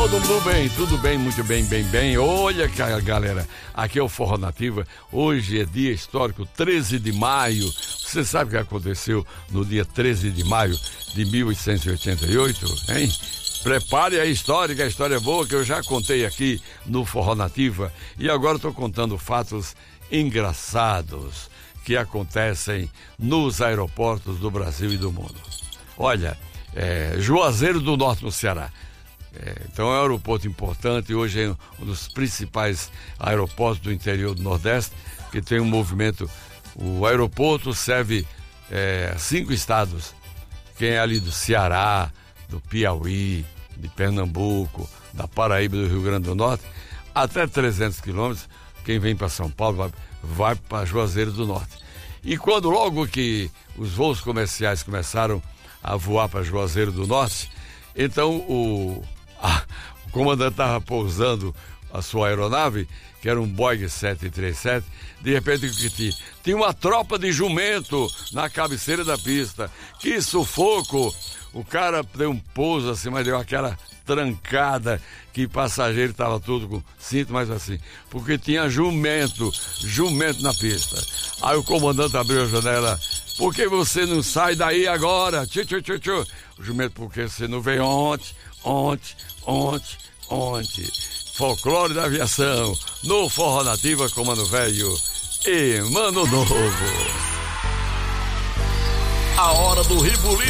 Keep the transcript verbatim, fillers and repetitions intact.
Todo mundo bem, tudo bem, muito bem, bem, bem. Olha, galera, aqui é o Forró Nativa. Hoje é dia histórico, treze de maio. Você sabe o que aconteceu no dia treze de maio de mil oitocentos e oitenta e oito, hein? Prepare a história, que a história é boa, que eu já contei aqui no Forró Nativa. E agora estou contando fatos engraçados que acontecem nos aeroportos do Brasil e do mundo. Olha, é, Juazeiro do Norte, no Ceará. É, então é um aeroporto importante, hoje é um dos principais aeroportos do interior do Nordeste, que tem um movimento. O aeroporto serve é, cinco estados, quem é ali do Ceará, do Piauí, de Pernambuco, da Paraíba, do Rio Grande do Norte, até trezentos quilômetros, quem vem para São Paulo vai, vai para Juazeiro do Norte. E quando logo que os voos comerciais começaram a voar para Juazeiro do Norte, então o Ah, o comandante estava pousando a sua aeronave, que era um Boeing sete três sete, de repente o que tinha? Tinha uma tropa de jumento na cabeceira da pista. Que sufoco! O cara deu um pouso assim, mas deu aquela trancada, que passageiro estava tudo com cinto, mas assim, porque tinha jumento, jumento na pista. Aí o comandante abriu a janela: por que você não sai daí agora? Tchu, tchu, tchu, tchu. O jumento: porque você não veio ontem, ontem, ontem, ontem. Folclore da aviação, no Forró Nativa com Mano Velho e Mano Novo. A hora do Ribuliço.